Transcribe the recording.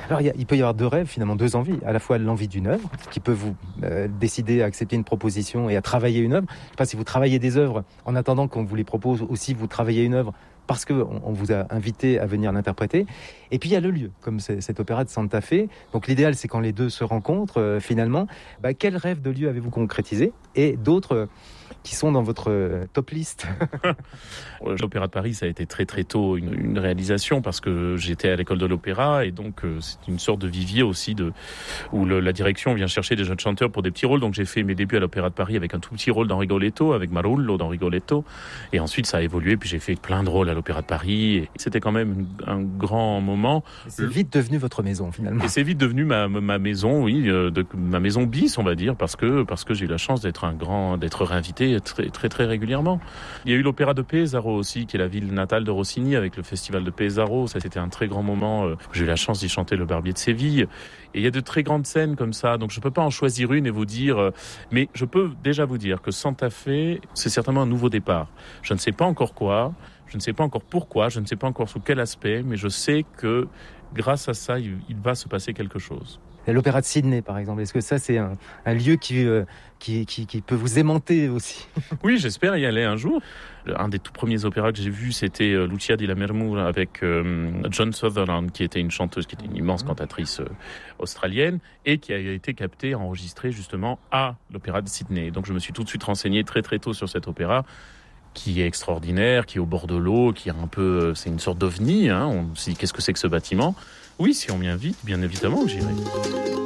Alors il peut y avoir deux rêves, finalement, deux envies. À la fois l'envie d'une œuvre, qui peut vous décider à accepter une proposition et à travailler une œuvre. Je ne sais pas si vous travaillez des œuvres en attendant qu'on vous les propose, aussi vous travaillez une œuvre parce qu'on vous a invité à venir l'interpréter. Et puis il y a le lieu, comme cet opéra de Santa Fe. Donc l'idéal, c'est quand les deux se rencontrent, finalement. Quel rêve de lieu avez-vous concrétisé? Et d'autres qui sont dans votre top list? L'Opéra de Paris, ça a été très très tôt une réalisation parce que j'étais à l'école de l'opéra et donc c'est une sorte de vivier aussi où la direction vient chercher des jeunes chanteurs pour des petits rôles. Donc j'ai fait mes débuts à l'Opéra de Paris avec un tout petit rôle dans Rigoletto, avec Marullo dans Rigoletto. Et ensuite ça a évolué, puis j'ai fait plein de rôles à l'Opéra de Paris. Et c'était quand même un grand moment. C'est vite devenu votre maison finalement. Et c'est vite devenu ma maison, oui, ma maison bis, on va dire, parce que j'ai eu la chance d'être réinvité très très très régulièrement. Il y a eu l'Opéra de Pesaro aussi, qui est la ville natale de Rossini, avec le festival de Pesaro. Ça, c'était un très grand moment. J'ai eu la chance d'y chanter Le Barbier de Séville. Et il y a de très grandes scènes comme ça. Donc, je peux pas en choisir une et vous dire... mais je peux déjà vous dire que Santa Fe, c'est certainement un nouveau départ. Je ne sais pas encore quoi. Je ne sais pas encore pourquoi. Je ne sais pas encore sous quel aspect. Mais je sais que grâce à ça, il va se passer quelque chose. L'Opéra de Sydney, par exemple, est-ce que ça, c'est un lieu qui peut vous aimanter aussi? Oui, j'espère y aller un jour. Un des tout premiers opéras que j'ai vus, c'était Lucia di Lammermoor avec John Sutherland, qui était une chanteuse, qui était une immense cantatrice australienne, et qui a été captée, enregistrée justement à l'Opéra de Sydney. Donc je me suis tout de suite renseigné très très tôt sur cet opéra, qui est extraordinaire, qui est au bord de l'eau, qui est un peu... c'est une sorte d'ovni, hein. On se dit, qu'est-ce que c'est que ce bâtiment? Oui, si on m'invite, bien évidemment que j'irai.